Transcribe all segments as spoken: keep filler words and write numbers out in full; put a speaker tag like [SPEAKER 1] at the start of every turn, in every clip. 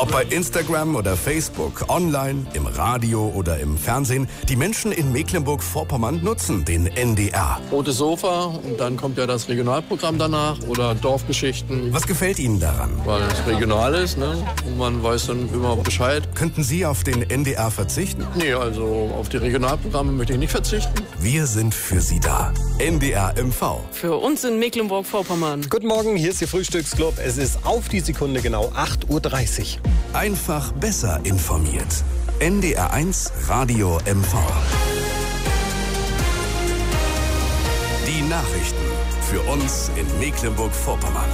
[SPEAKER 1] Ob bei Instagram oder Facebook, online, im Radio oder im Fernsehen, die Menschen in Mecklenburg-Vorpommern nutzen den N D R.
[SPEAKER 2] Rotes Sofa und dann kommt ja das Regionalprogramm danach oder Dorfgeschichten.
[SPEAKER 1] Was gefällt Ihnen daran?
[SPEAKER 2] Weil es regional ist, ne? Und man weiß dann immer Bescheid.
[SPEAKER 1] Könnten Sie auf den N D R verzichten?
[SPEAKER 2] Nee, also auf die Regionalprogramme möchte ich nicht verzichten.
[SPEAKER 1] Wir sind für Sie da. N D R M V.
[SPEAKER 3] Für uns in Mecklenburg-Vorpommern.
[SPEAKER 4] Guten Morgen, hier ist Ihr Frühstücksclub. Es ist auf die Sekunde genau acht Uhr dreißig.
[SPEAKER 1] Einfach besser informiert. N D R eins Radio M V. Die Nachrichten für uns in Mecklenburg-Vorpommern.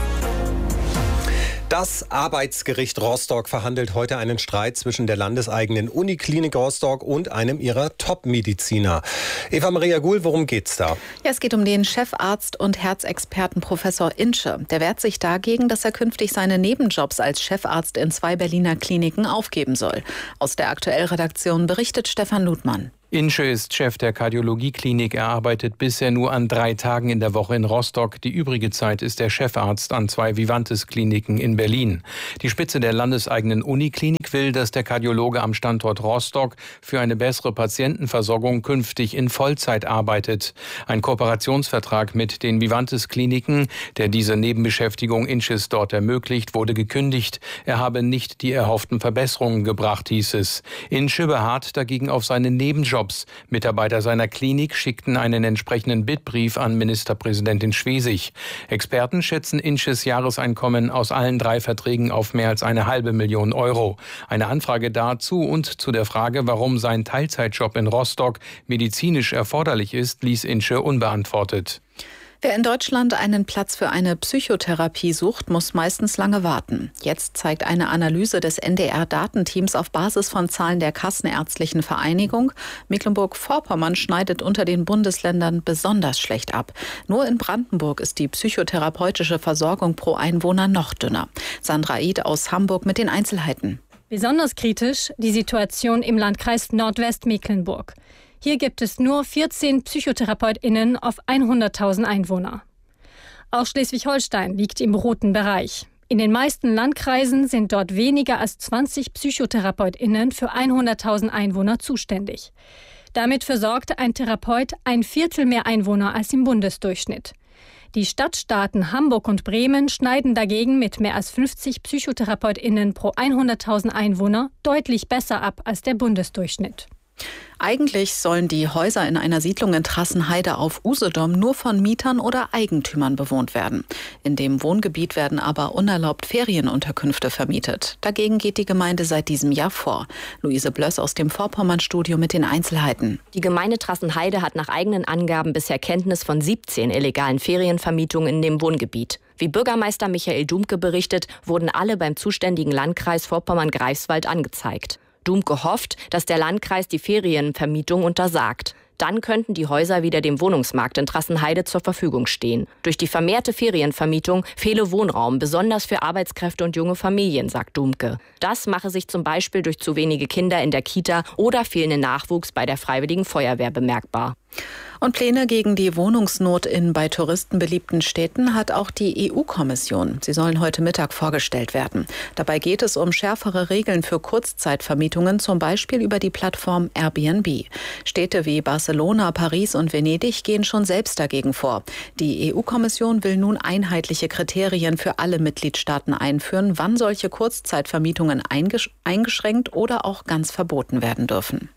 [SPEAKER 4] Das Arbeitsgericht Rostock verhandelt heute einen Streit zwischen der landeseigenen Uniklinik Rostock und einem ihrer Top-Mediziner. Eva-Maria Guhl, worum geht's da?
[SPEAKER 5] Ja, es geht um den Chefarzt und Herzexperten Professor Insche. Der wehrt sich dagegen, dass er künftig seine Nebenjobs als Chefarzt in zwei Berliner Kliniken aufgeben soll. Aus der Aktuell-Redaktion berichtet Stefan Ludmann.
[SPEAKER 6] Insche ist Chef der Kardiologieklinik. Er arbeitet bisher nur an drei Tagen in der Woche in Rostock. Die übrige Zeit ist er Chefarzt an zwei Vivantes-Kliniken in Berlin. Die Spitze der landeseigenen Uniklinik will, dass der Kardiologe am Standort Rostock für eine bessere Patientenversorgung künftig in Vollzeit arbeitet. Ein Kooperationsvertrag mit den Vivantes-Kliniken, der diese Nebenbeschäftigung Insches dort ermöglicht, wurde gekündigt. Er habe nicht die erhofften Verbesserungen gebracht, hieß es. Insche beharrt dagegen auf seine Nebenjobs. Mitarbeiter seiner Klinik schickten einen entsprechenden Bittbrief an Ministerpräsidentin Schwesig. Experten schätzen Insches Jahreseinkommen aus allen drei Verträgen auf mehr als eine halbe Million Euro. Eine Anfrage dazu und zu der Frage, warum sein Teilzeitjob in Rostock medizinisch erforderlich ist, ließ Insche unbeantwortet.
[SPEAKER 5] Wer in Deutschland einen Platz für eine Psychotherapie sucht, muss meistens lange warten. Jetzt zeigt eine Analyse des N D R-Datenteams auf Basis von Zahlen der Kassenärztlichen Vereinigung, Mecklenburg-Vorpommern schneidet unter den Bundesländern besonders schlecht ab. Nur in Brandenburg ist die psychotherapeutische Versorgung pro Einwohner noch dünner. Sandra Id aus Hamburg mit den Einzelheiten.
[SPEAKER 7] Besonders kritisch die Situation im Landkreis Nordwestmecklenburg. Hier gibt es nur vierzehn PsychotherapeutInnen auf hunderttausend Einwohner. Auch Schleswig-Holstein liegt im roten Bereich. In den meisten Landkreisen sind dort weniger als zwanzig PsychotherapeutInnen für hunderttausend Einwohner zuständig. Damit versorgt ein Therapeut ein Viertel mehr Einwohner als im Bundesdurchschnitt. Die Stadtstaaten Hamburg und Bremen schneiden dagegen mit mehr als fünfzig PsychotherapeutInnen pro hunderttausend Einwohner deutlich besser ab als der Bundesdurchschnitt.
[SPEAKER 5] Eigentlich sollen die Häuser in einer Siedlung in Trassenheide auf Usedom nur von Mietern oder Eigentümern bewohnt werden. In dem Wohngebiet werden aber unerlaubt Ferienunterkünfte vermietet. Dagegen geht die Gemeinde seit diesem Jahr vor. Luise Blöss aus dem Vorpommern-Studio mit den Einzelheiten.
[SPEAKER 8] Die Gemeinde Trassenheide hat nach eigenen Angaben bisher Kenntnis von siebzehn illegalen Ferienvermietungen in dem Wohngebiet. Wie Bürgermeister Michael Dumke berichtet, wurden alle beim zuständigen Landkreis Vorpommern-Greifswald angezeigt. Dumke hofft, dass der Landkreis die Ferienvermietung untersagt. Dann könnten die Häuser wieder dem Wohnungsmarkt in Trassenheide zur Verfügung stehen. Durch die vermehrte Ferienvermietung fehle Wohnraum, besonders für Arbeitskräfte und junge Familien, sagt Dumke. Das mache sich zum Beispiel durch zu wenige Kinder in der Kita oder fehlenden Nachwuchs bei der Freiwilligen Feuerwehr bemerkbar.
[SPEAKER 5] Und Pläne gegen die Wohnungsnot in bei Touristen beliebten Städten hat auch die E U-Kommission. Sie sollen heute Mittag vorgestellt werden. Dabei geht es um schärfere Regeln für Kurzzeitvermietungen, zum Beispiel über die Plattform Airbnb. Städte wie Barcelona, Paris und Venedig gehen schon selbst dagegen vor. Die E U-Kommission will nun einheitliche Kriterien für alle Mitgliedstaaten einführen, wann solche Kurzzeitvermietungen eingeschränkt oder auch ganz verboten werden dürfen.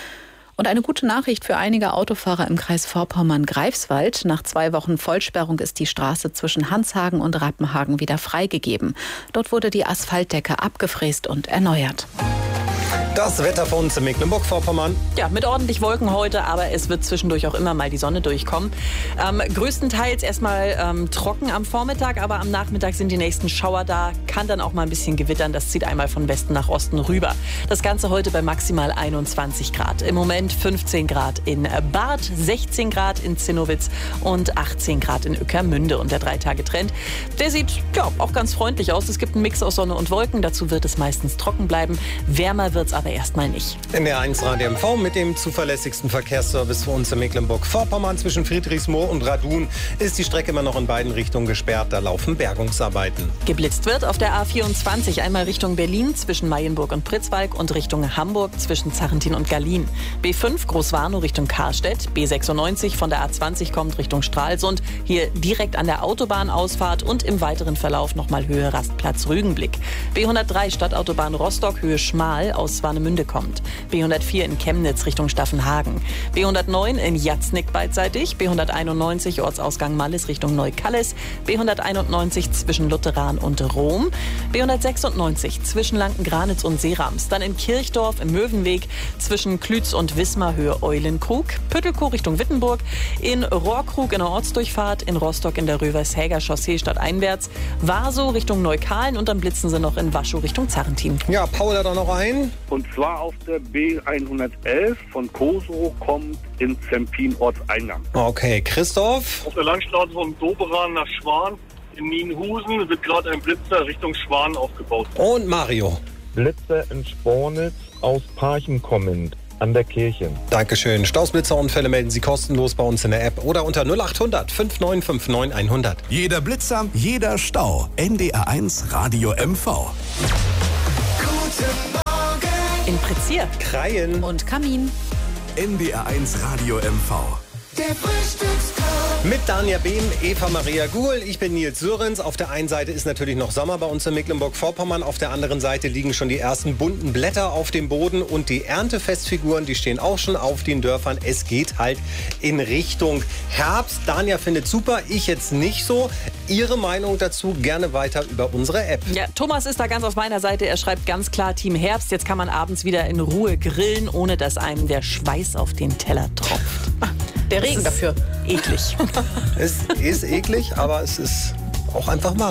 [SPEAKER 5] Und eine gute Nachricht für einige Autofahrer im Kreis Vorpommern-Greifswald. Nach zwei Wochen Vollsperrung ist die Straße zwischen Hanshagen und Rappenhagen wieder freigegeben. Dort wurde die Asphaltdecke abgefräst und erneuert.
[SPEAKER 4] Das Wetter für uns in Mecklenburg-Vorpommern.
[SPEAKER 3] Ja, mit ordentlich Wolken heute, aber es wird zwischendurch auch immer mal die Sonne durchkommen. Ähm, größtenteils erstmal ähm, trocken am Vormittag, aber am Nachmittag sind die nächsten Schauer da. Kann dann auch mal ein bisschen gewittern. Das zieht einmal von Westen nach Osten rüber. Das Ganze heute bei maximal einundzwanzig Grad. Im Moment fünfzehn Grad in Barth, sechzehn Grad in Zinnowitz und achtzehn Grad in Ueckermünde. Und der Drei-Tage-Trend, der sieht ja auch ganz freundlich aus. Es gibt einen Mix aus Sonne und Wolken. Dazu wird es meistens trocken bleiben. Wärmer wird es ab aber erstmal nicht.
[SPEAKER 4] In der eins Radio M V mit dem zuverlässigsten Verkehrsservice für uns in Mecklenburg-Vorpommern zwischen Friedrichsmoor und Radun ist die Strecke immer noch in beiden Richtungen gesperrt. Da laufen Bergungsarbeiten.
[SPEAKER 3] Geblitzt wird auf der A vierundzwanzig einmal Richtung Berlin zwischen Mayenburg und Pritzwalk und Richtung Hamburg zwischen Zarrentin und Gallien. B fünf Großwarnow Richtung Karstedt, B sechsundneunzig von der A zwanzig kommt Richtung Stralsund, hier direkt an der Autobahnausfahrt und im weiteren Verlauf nochmal Höhe Rastplatz Rügenblick. B hundertdrei Stadtautobahn Rostock Höhe Schmal aus Swanemünde kommt. B hundertvier in Chemnitz Richtung Staffenhagen. B hundertneun in Jatznick beidseitig. B hunderteinundneunzig Ortsausgang Malles Richtung Neukalles. B hunderteinundneunzig zwischen Lutheran und Rom. B hundertsechsundneunzig zwischen Lanken-Granitz und Seerams. Dann in Kirchdorf im Möwenweg zwischen Klütz und Wismar Höhe Eulenkrug. Püttelkow Richtung Wittenburg. In Rohrkrug in der Ortsdurchfahrt. In Rostock in der Rövershäger Chaussee stadteinwärts. Warsow Richtung Neukalen und dann blitzen sie noch in Waschow Richtung Zarrentin.
[SPEAKER 4] Ja, Paul hat da noch ein.
[SPEAKER 9] Und zwar auf der B hundertelf von Kosow kommt in Zempin Ortseingang.
[SPEAKER 4] Okay, Christoph?
[SPEAKER 10] Auf der Landstraße vom Doberan nach Schwan in Nienhusen wird gerade ein Blitzer Richtung Schwan aufgebaut.
[SPEAKER 4] Und Mario?
[SPEAKER 11] Blitzer in Spornitz aus Parchim kommend. An der Kirche.
[SPEAKER 4] Dankeschön. Stausblitzerunfälle melden Sie kostenlos bei uns in der App oder unter null acht hundert fünf neun fünf neun hundert.
[SPEAKER 1] Jeder Blitzer, jeder Stau. N D R eins Radio M V.
[SPEAKER 5] Guten Morgen.
[SPEAKER 3] In Pretzier,
[SPEAKER 4] Kreien
[SPEAKER 5] und Kamin.
[SPEAKER 1] N D R eins Radio M V.
[SPEAKER 5] Der Frühstückstalk.
[SPEAKER 4] Mit Danja Behm, Eva Maria Guhl, ich bin Nils Sörens. Auf der einen Seite ist natürlich noch Sommer bei uns in Mecklenburg-Vorpommern. Auf der anderen Seite liegen schon die ersten bunten Blätter auf dem Boden. Und die Erntefestfiguren, die stehen auch schon auf den Dörfern. Es geht halt in Richtung Herbst. Danja findet super, ich jetzt nicht so. Ihre Meinung dazu gerne weiter über unsere App.
[SPEAKER 3] Ja, Thomas ist da ganz auf meiner Seite. Er schreibt ganz klar Team Herbst. Jetzt kann man abends wieder in Ruhe grillen, ohne dass einem der Schweiß auf den Teller tropft.
[SPEAKER 5] Der Regen dafür.
[SPEAKER 3] Eklig.
[SPEAKER 4] Es ist eklig, aber es ist auch einfach wahr.